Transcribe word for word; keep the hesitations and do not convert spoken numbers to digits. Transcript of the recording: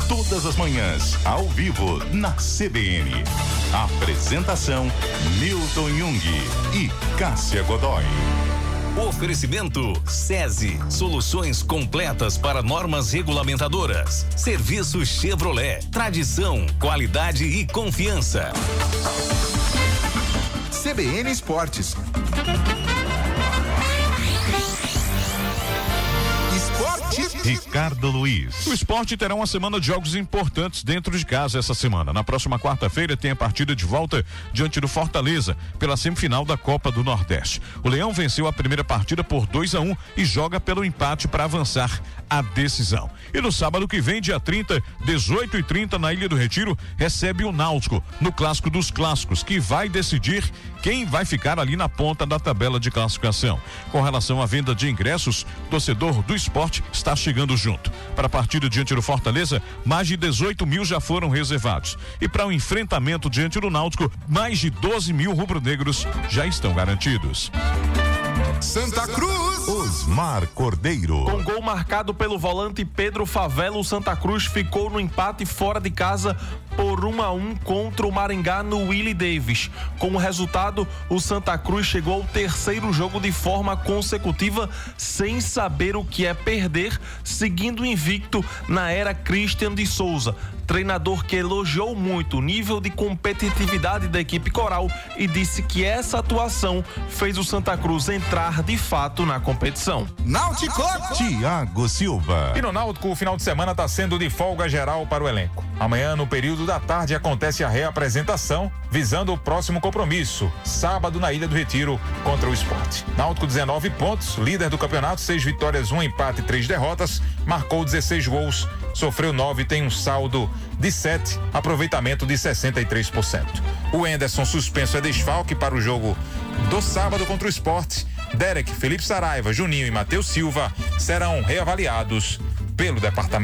todas as manhãs, ao vivo, na C B N. Apresentação, Milton Jung e Cássia Godoy. Oferecimento SESI, soluções completas para normas regulamentadoras. Serviço Chevrolet, tradição, qualidade e confiança. C B N Esportes. Ricardo Luiz. O Sport terá uma semana de jogos importantes dentro de casa essa semana. Na próxima quarta-feira tem a partida de volta diante do Fortaleza pela semifinal da Copa do Nordeste. O Leão venceu a primeira partida por dois a um e joga pelo empate para avançar a decisão. E no sábado que vem, dia trinta, dezoito e trinta, na Ilha do Retiro, recebe o Náutico no Clássico dos Clássicos, que vai decidir quem vai ficar ali na ponta da tabela de classificação. Com relação à venda de ingressos, o torcedor do Sport está chegando junto. Para a partida diante do Fortaleza, mais de dezoito mil já foram reservados. E para o enfrentamento diante do Náutico, mais de doze mil rubro-negros já estão garantidos. Santa Cruz. Osmar Cordeiro. Com gol marcado pelo volante Pedro Favela, o Santa Cruz ficou no empate fora de casa por um a um contra o Maringá no Willie Davis. Com o resultado, o Santa Cruz chegou ao terceiro jogo de forma consecutiva sem saber o que é perder, seguindo invicto na era Christian de Souza. Treinador que elogiou muito o nível de competitividade da equipe coral e disse que essa atuação fez o Santa Cruz entrar de fato na competição. Náutico. Tiago Silva. E no Náutico, o final de semana está sendo de folga geral para o elenco. Amanhã, no período da tarde, acontece a reapresentação, visando o próximo compromisso, sábado na Ilha do Retiro, contra o Sport. Náutico, dezenove pontos, líder do campeonato, seis vitórias, um empate e três derrotas, marcou dezesseis gols, sofreu nove, tem um saldo de sete, aproveitamento de sessenta e três por cento. O Henderson suspenso é desfalque para o jogo do sábado contra o Sport. Derek, Felipe Saraiva, Juninho e Matheus Silva serão reavaliados pelo departamento